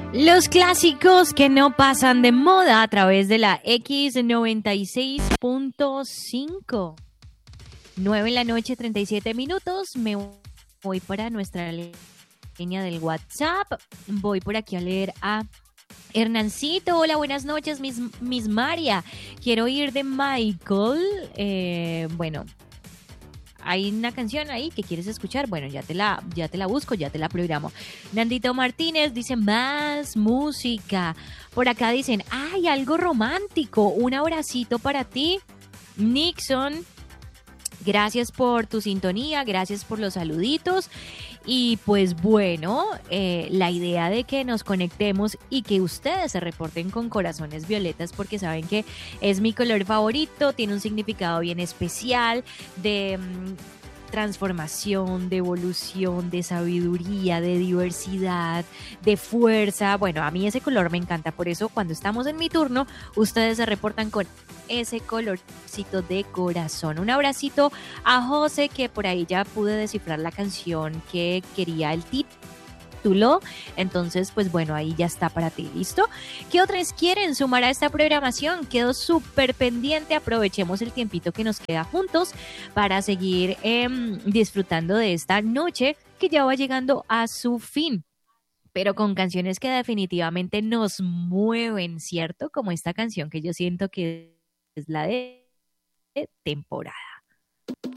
Los clásicos que no pasan de moda a través de la X96.5. 9 en la noche, 37 minutos. Me voy para nuestra línea del WhatsApp. Voy por aquí a leer a Hernancito. Hola, buenas noches, Miss María. Quiero ir de Michael. Bueno, hay una canción ahí que quieres escuchar. Bueno, ya te la busco, ya te la programo. Nandito Martínez dice más música. Por acá dicen, ay, algo romántico. Un abracito para ti, Nixon. Gracias por tu sintonía, gracias por los saluditos. Y pues bueno, la idea de que nos conectemos y que ustedes se reporten con corazones violetas, porque saben que es mi color favorito, tiene un significado bien especial de transformación, de evolución, de sabiduría, de diversidad, de fuerza. Bueno, a mí ese color me encanta, por eso cuando estamos en mi turno, ustedes se reportan con ese colorcito de corazón. Un abracito a José, que por ahí ya pude descifrar la canción que quería el título. Entonces, pues bueno, ahí ya está para ti, ¿listo? ¿Qué otros quieren sumar a esta programación? Quedo súper pendiente. Aprovechemos el tiempito que nos queda juntos para seguir disfrutando de esta noche que ya va llegando a su fin, pero con canciones que definitivamente nos mueven, ¿cierto? Como esta canción que yo siento que es la de temporada.